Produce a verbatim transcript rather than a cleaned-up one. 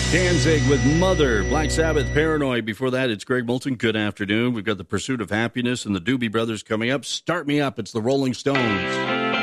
Danzig with Mother, Black Sabbath, Paranoid. Before that, it's Greg Moulton. Good afternoon. We've got The Pursuit of Happiness and the Doobie Brothers coming up. Start Me Up. It's the Rolling Stones.